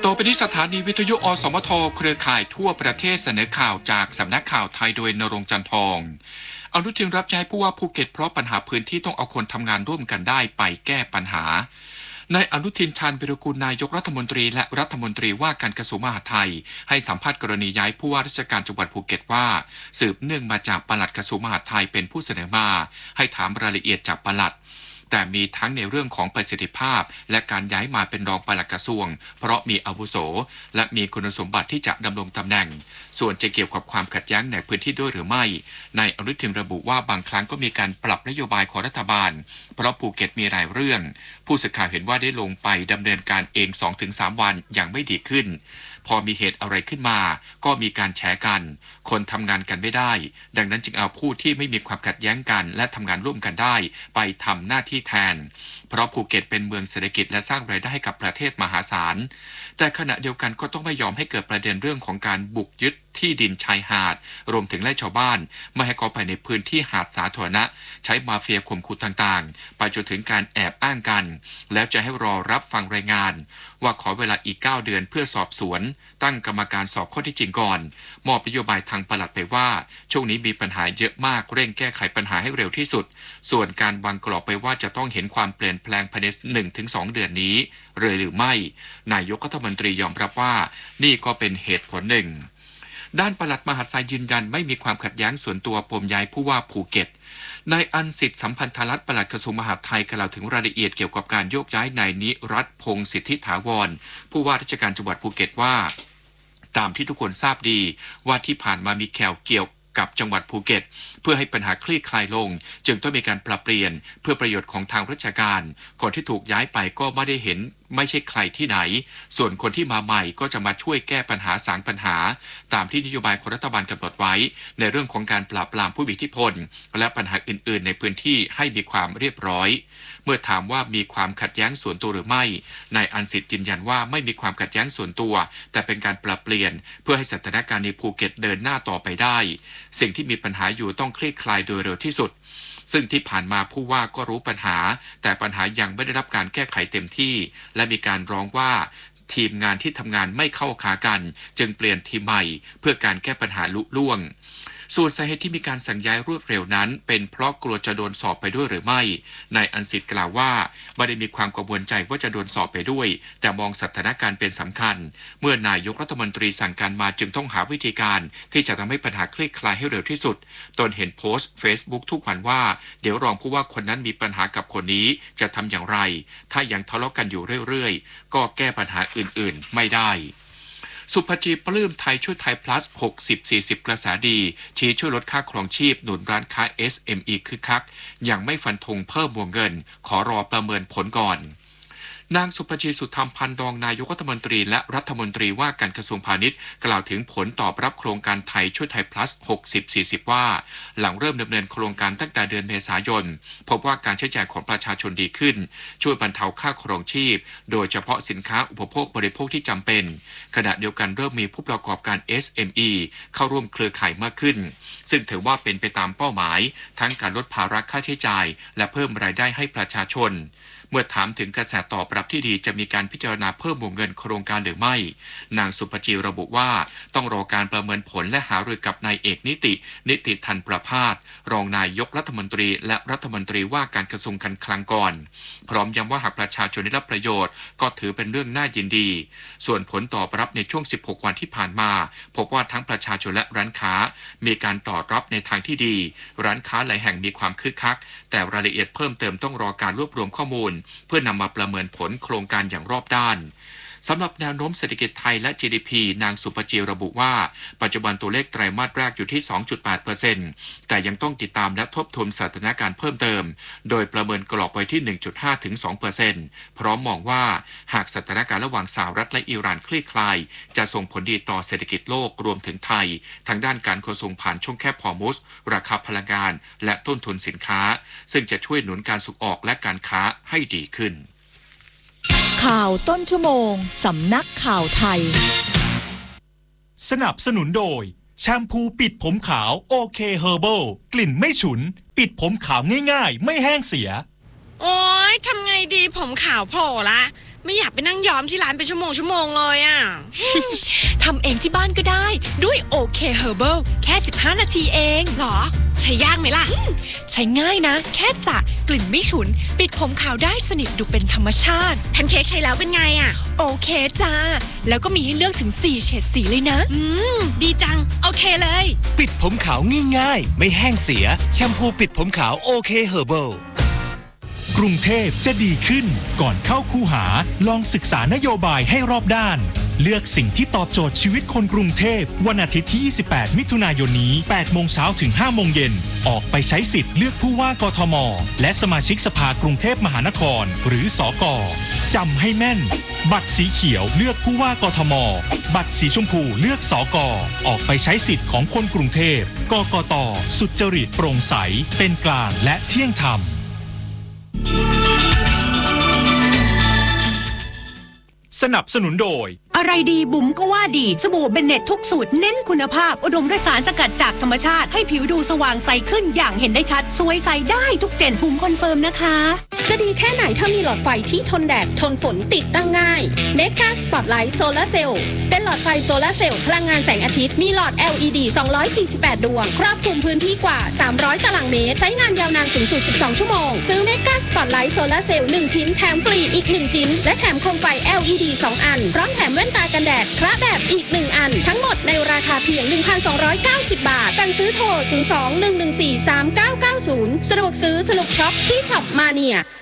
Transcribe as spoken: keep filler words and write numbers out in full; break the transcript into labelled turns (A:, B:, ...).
A: ต่อไปนี้สถานีวิทยุอสมทเครือข่ายทั่วประเทศเสนอข่าวจากสำนักข่าวไทยโดยณรงค์จันทองอนุทินรับใช้ผู้ว่าภูเก็ตเพราะปัญหาพื้นที่ต้องเอาคนทำงานร่วมกันได้ไปแก้ปัญหานายอนุทินชาญวิรากูลนายกรัฐมนตรีและรัฐมนตรีว่าการกระทรวงมหาดไทยให้สัมภาษณ์กรณีย้ายผู้ว่าราชการจังหวัดภูเก็ตว่าสืบเนื่องมาจากปลัดกระทรวงมหาดไทยเป็นผู้เสนอมาให้ถามรายละเอียดจากปลัดแต่มีทั้งในเรื่องของประสิทธิภาพและการย้ายมาเป็นรองปลัดกระทรวงเพราะมีอาวุโสและมีคุณสมบัติที่จะดำรงตำแหน่งส่วนจะเกี่ยวกับความขัดแย้งในพื้นที่ด้วยหรือไม่นายอนุทินระบุว่าบางครั้งก็มีการปรับนโยบายของรัฐบาลเพราะภูเก็ตมีหลายเรื่องผู้สื่อข่าวเห็นว่าได้ลงไปดำเนินการเอง สองถึงสาม วันอย่างไม่ดีขึ้นพอมีเหตุอะไรขึ้นมาก็มีการแฉกันคนทำงานกันไม่ได้ดังนั้นจึงเอาผู้ที่ไม่มีความขัดแย้งกันและทำงานร่วมกันได้ไปทำหน้าที่แทนเพราะภูเก็ตเป็นเมืองเศรษฐกิจและสร้างรายได้ให้กับประเทศมหาศาลแต่ขณะเดียวกันก็ต้องไม่ยอมให้เกิดประเด็นเรื่องของการบุกยึดที่ดินชายหาดรวมถึงไล่ชาวบ้านไม่ให้ก่อไปในพื้นที่หาดสาธารณะใช้มาเฟียข่มขู่ต่างๆไปจนถึงการแอบอ้างกันแล้วจะให้รอรับฟังรายงานว่าขอเวลาอีกเก้าเดือนเพื่อสอบสวนตั้งกรรมการสอบข้อเท็จจริงก่อนมอบนโยบายทางปลัดไปว่าช่วงนี้มีปัญหาเยอะมากเร่งแก้ไขปัญหาให้เร็วที่สุดส่วนการวางกรอบไปว่าจะต้องเห็นความเปลี่ยนแปลงภายใน หนึ่งถึงสอง เดือนนี้เลยหรือไม่นายกรัฐมนตรียอมรับว่านี่ก็เป็นเหตุผลหนึ่งด้านปลัดมหาดทรายยืนยันไม่มีความขัดแย้งส่วนตัวปมย้ายผู้ว่าภูเก็ตนายอันสิทธิสัมพันธรัตน์ปลัดกระทรวงมหาดไทยกล่าวถึงรายละเอียดเกี่ยวกับการโยกย้ายนายนิรัตน์พงษ์สิทธิถาวรผู้ว่าราชการจังหวัดภูเก็ตว่าตามที่ทุกคนทราบดีว่าที่ผ่านมามีแขวเกี่ยวกับจังหวัดภูเก็ตเพื่อให้ปัญหาคลี่คลายลงจึงต้องมีการปรับเปลี่ยนเพื่อประโยชน์ของทางราชการคนที่ถูกย้ายไปก็ไม่ได้เห็นไม่ใช่ใครที่ไหนส่วนคนที่มาใหม่ก็จะมาช่วยแก้ปัญหาสางปัญหาตามที่นโยบายของรัฐบาลกำหนดไว้ในเรื่องของการปราบปรามผู้มีอิทธิพลและปัญหาอื่นๆในพื้นที่ให้มีความเรียบร้อยเมื่อถามว่ามีความขัดแย้งส่วนตัวหรือไม่นายอันสิทธิ์ยืนยันว่าไม่มีความขัดแย้งส่วนตัวแต่เป็นการปรับเปลี่ยนเพื่อให้สถานการณ์ในภูเก็ตเดินหน้าต่อไปได้สิ่งที่มีปัญหาอยู่ต้องคลี่คลายโดยเร็วที่สุดซึ่งที่ผ่านมาผู้ว่าก็รู้ปัญหาแต่ปัญหายังไม่ได้รับการแก้ไขเต็มที่และมีการร้องว่าทีมงานที่ทำงานไม่เข้าขากันจึงเปลี่ยนทีมใหม่เพื่อการแก้ปัญหาลุล่วงส่วนสาเหตุที่มีการสั่งย้ายรวดเร็วนั้นเป็นเพราะกลัวจะโดนสอบไปด้วยหรือไม่นายอันสิทธิ์กล่าวว่าไม่ได้มีความกังวลใจว่าจะโดนสอบไปด้วยแต่มองสถานการณ์เป็นสำคัญเมื่อนายกรัฐมนตรีสั่งการมาจึงต้องหาวิธีการที่จะทำให้ปัญหาคลี่คลายให้เร็วที่สุดตนเห็นโพสต์ Facebook ทุกวันว่าเดี๋ยวรองผู้ว่าคนนั้นมีปัญหากับคนนี้จะทำอย่างไรถ้ายังทะเลาะกันอยู่เรื่อยๆก็แก้ปัญหาอื่นๆไม่ได้สุภจีปลื้มไทยช่วยไทย plus หกสิบ สี่สิบ กระแสดีชี้ช่วยลดค่าครองชีพหนุนร้านค้า เอส เอ็ม อี คึกคักยังไม่ฟันธงเพิ่มวงเงินขอรอประเมินผลก่อนนางสุภจีสุธรรมพันธ์รองนายกรัฐมนตรีและรัฐมนตรีว่าการกระทรวงพาณิชย์กล่าวถึงผลตอบรับโครงการไทยช่วยไทย plus หกสิบ สี่สิบ ว่าหลังเริ่มดำเนินโครงการตั้งแต่เดือนเมษายนพบว่าการใช้จ่ายของประชาชนดีขึ้นช่วยบรรเทาค่าครองชีพโดยเฉพาะสินค้าอุปโภคบริโภคที่จำเป็นขณะเดียวกันเริ่มมีผู้ประกอบการ เอส เอ็ม อี เข้าร่วมเครือข่ายมากขึ้นซึ่งถือว่าเป็นไปตามเป้าหมายทั้งการลดภาระค่าใช้จ่ายและเพิ่มรายได้ให้ประชาชนเมื่อถามถึงกระแสตอบรับที่ดีจะมีการพิจารณาเพิ่มวงเงินโครงการหรือไม่นางสุภจีระบุว่าต้องรอการประเมินผลและหารือกับนายเอกนิตินิติทันประภาสรองนายกรัฐมนตรีและรัฐมนตรีว่าการกระทรวงการคลังก่อนพร้อมย้ำว่าหากประชาชนได้รับประโยชน์ก็ถือเป็นเรื่องน่ายินดีส่วนผลตอบรับในช่วงสิบหกวันที่ผ่านมาพบว่าทั้งประชาชนและร้านค้ามีการตอบรับในทางที่ดีร้านค้าหลายแห่งมีความคึกคักแต่รายละเอียดเพิ่มเติมต้องรอการรวบรวมข้อมูลเพื่อนำมาประเมินผลโครงการอย่างรอบด้านสำหรับแนวโน้มเศรษฐกิจไทยและ จี ดี พี นางสุภจีระบุว่าปัจจุบันตัวเลขไตรมาสแรกอยู่ที่ สองจุดแปดเปอร์เซ็นต์ แต่ยังต้องติดตามและทบทวนสถานการณ์เพิ่มเติมโดยประเมินกรอบไว้ที่ หนึ่งจุดห้า ถึง สองเปอร์เซ็นต์ พร้อมมองว่าหากสถานการณ์ระหว่างสหรัฐและอิหร่านคลี่คลายจะส่งผลดีต่อเศรษฐกิจโลกรวมถึงไทยทางด้านการขนส่งผ่านช่องแคบฮอร์มุซราคาพลังงานและต้นทุนสินค้าซึ่งจะช่วยหนุนการส่งออกและการค้าให้ดีขึ้น
B: ข่าวต้นชั่วโมงสำนักข่าวไทย
C: สนับสนุนโดยแชมพูปิดผมขาวโอเคเฮอร์เบิลกลิ่นไม่ฉุนปิดผมขาวง่ายๆไม่แห้งเสีย
D: โอ๊ยทำไงดีผมขาวโผล่ละไม่อยากไปนั่งหยย้อมที่ร้านเป็นชั่วโมงชั่วโมงเลยอ่ะ
B: ทำเองที่บ้านก็ได้ด้วยโอเคเฮอร์เบิลแค่สิบห้านาทีเอง
D: หรอใช้ยากไหมล่ะ
B: ใช้ง่ายนะแค่สระกลิ่นไม่ฉุนปิดผมขาวได้สนิทดูเป็นธรรมชาติ
D: แพนเค้กใช้แล้วเป็นไงอ่ะ
B: โอเคจ้าแล้วก็มีให้เลือกถึงสี่เฉดสีเลยนะ
D: อืมดีจังโอเคเลย
E: ปิดผมขาวง่ายๆไม่แห้งเสียแชมพูปิดผมขาวโอเคเฮอร์เบิล
C: กรุงเทพจะดีขึ้นก่อนเข้าคูหาลองศึกษานโยบายให้รอบด้านเลือกสิ่งที่ตอบโจทย์ชีวิตคนกรุงเทพวันอาทิตย์ที่ยี่สิบแปดมิถุนายนนี้แปดโมงเช้าถึงห้าโมงเย็นออกไปใช้สิทธิ์เลือกผู้ว่ากทมและสมาชิกสภากรุงเทพมหานครหรือสกจำให้แม่นบัตรสีเขียวเลือกผู้ว่ากทมบัตรสีชมพูเลือกสกออกไปใช้สิทธิ์ของคนกรุงเทพกกตสุจริตโปร่งใสเป็นกลางและเที่ยงธรรมสนับสนุนโดย
F: อะไรดีบุ๋มก็ว่าดีสบู่เบนเน็ตทุกสูตรเน้นคุณภาพอุดมด้วยสารสกัดจากธรรมชาติให้ผิวดูสว่างใสขึ้นอย่างเห็นได้ชัดสวยใสได้ทุกเจนบุ๋มคอนเฟิร์มนะคะ
G: จะดีแค่ไหนถ้ามีหลอดไฟที่ทนแดดทนฝนติดตั้งง่ายเมกาสปอตไลท์โซลาร์เซลล์เป็นหลอดไฟโซลาร์เซลล์พลังงานแสงอาทิตย์มีหลอด แอล อี ดี สองร้อยสี่สิบแปด ดวงครอบคลุมพื้นที่กว่าสามร้อยตารางเมตรใช้งานยาวนานสูงสุดสิบสองชั่วโมงซื้อเมกาสปอตไลท์โซลาร์เซลล์หนึ่งชิ้นแถมฟรีอีกหนึ่งชิ้นและแถมโคมไฟ แอล อี ดี สองอันพร้อมแถมแว่นตากันแดดคระแบบอีกหนึ่งอันทั้งหมดในราคาเพียง หนึ่งพันสองร้อยเก้าสิบ บาทสั่งซื้อโทรศูนย์ สอง หนึ่ง หนึ่ง สี่ สาม เก้า เก้า ศูนย์สะดวกซื้อสนุกช็อปที่ช็อปมาเนีย